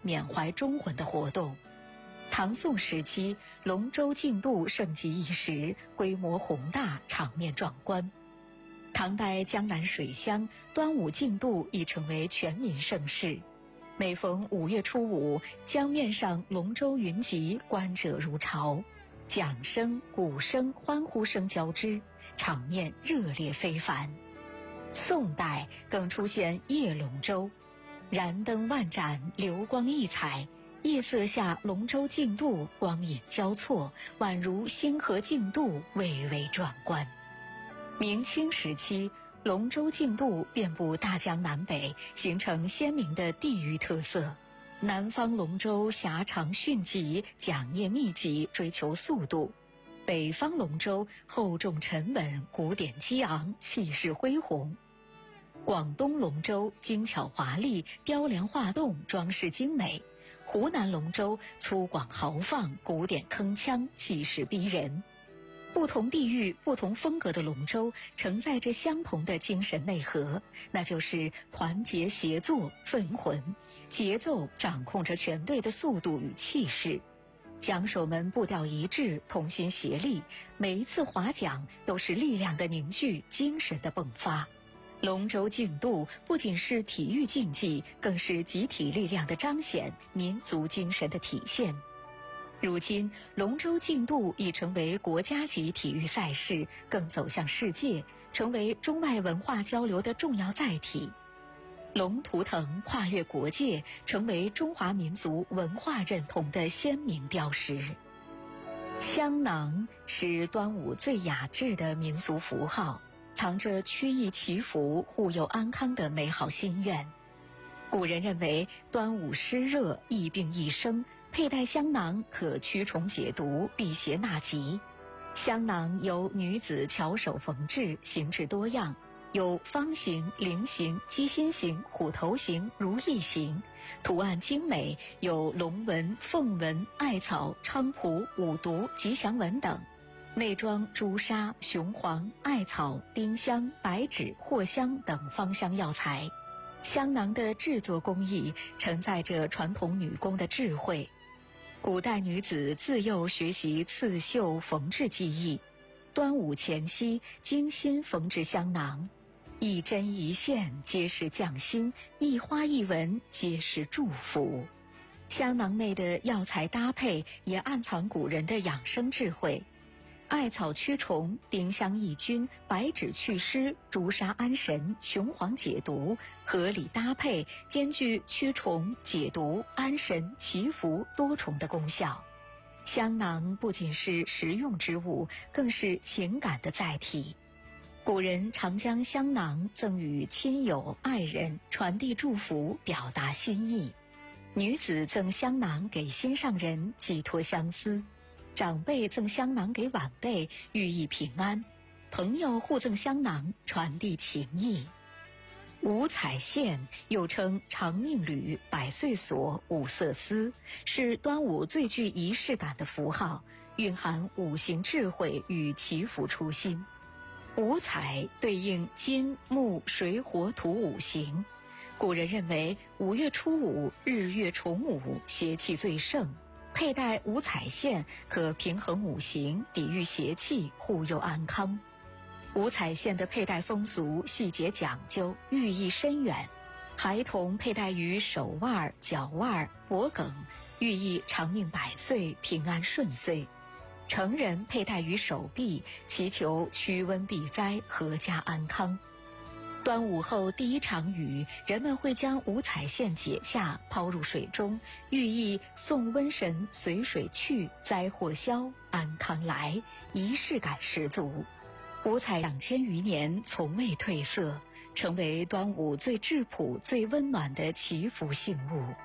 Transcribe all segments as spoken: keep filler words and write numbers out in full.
缅怀忠魂的活动。唐宋时期，龙舟竞渡盛极一时，规模宏大，场面壮观。唐代江南水乡，端午竞渡已成为全民盛事。每逢五月初五，江面上龙舟云集，观者如潮，桨声、鼓声、欢呼声交织，场面热烈非凡。宋代更出现夜龙舟，燃灯万盏，流光溢彩，夜色下龙舟竞渡，光影交错，宛如星河竞渡，蔚为壮观。明清时期，龙舟竞渡遍布大江南北，形成鲜明的地域特色。南方龙舟狭长迅疾，桨叶密集，追求速度；北方龙舟厚重沉稳，鼓点激昂，气势恢宏。广东龙舟精巧华丽，雕梁画栋，装饰精美；湖南龙舟粗犷豪放，鼓点铿锵，气势逼人。不同地域、不同风格的龙舟承载着相同的精神内核，那就是团结协作、奋魂。节奏掌控着全队的速度与气势，桨手们步调一致，同心协力，每一次划桨都是力量的凝聚，精神的迸发。龙舟竞渡不仅是体育竞技，更是集体力量的彰显，民族精神的体现。如今，龙舟竞渡已成为国家级体育赛事，更走向世界，成为中外文化交流的重要载体。龙图腾跨越国界，成为中华民族文化认同的鲜明标识。香囊是端午最雅致的民俗符号，藏着曲意祈福、护佑安康的美好心愿。古人认为，端午湿热，疫病易生，佩戴香囊可驱虫解毒、辟邪纳吉。香囊由女子巧手缝制，形制多样，有方形、菱形、鸡心形、虎头形、如意形，图案精美，有龙纹、凤纹、艾草、菖蒲、五毒、吉祥纹等。内装朱砂、雄黄、艾草、丁香、白芷、藿香等芳香药材。香囊的制作工艺承载着传统女工的智慧。古代女子自幼学习刺绣缝制技艺，端午前夕精心缝制香囊，一针一线皆是匠心，一花一纹皆是祝福。香囊内的药材搭配也暗藏古人的养生智慧。艾草驱虫，丁香抑菌，白芷祛湿，朱砂安神，雄黄解毒，合理搭配，兼具驱虫、解毒、安神、祈福多重的功效。香囊不仅是实用之物，更是情感的载体。古人常将香囊赠予亲友、爱人，传递祝福，表达心意。女子赠香囊给心上人，寄托相思。长辈赠香囊给晚辈，寓意平安；朋友互赠香囊，传递情谊。五彩线又称长命缕、百岁锁、五色丝，是端午最具仪式感的符号，蕴含五行智慧与祈福初心。五彩对应金、木、水、火、土五行。古人认为五月初五日月重五，邪气最盛，佩戴五彩线可平衡五行，抵御邪气，护佑安康。五彩线的佩戴风俗细节讲究，寓意深远。孩童佩戴于手腕、脚腕、脖颈，寓意长命百岁，平安顺遂。成人佩戴于手臂，祈求驱瘟避灾，阖家安康。端午后第一场雨，人们会将五彩线解下，抛入水中，寓意送瘟神随水去，灾祸消，安康来，仪式感十足。五彩两千余年从未褪色，成为端午最质朴、最温暖的祈福信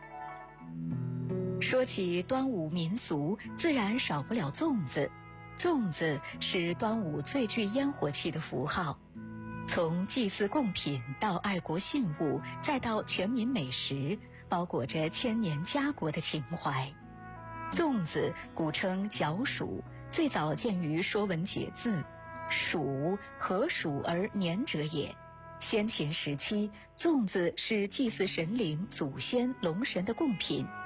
物。说起端午民俗，自然少不了粽子。粽子是端午最具烟火气的符号。从祭祀贡品到爱国信物，再到全民美食，包裹着千年家国的情怀。粽子古称角黍，最早见于《说文解字》，黍，何黍而年者也。先秦时期，粽子是祭祀神灵、祖先、龙神的贡品。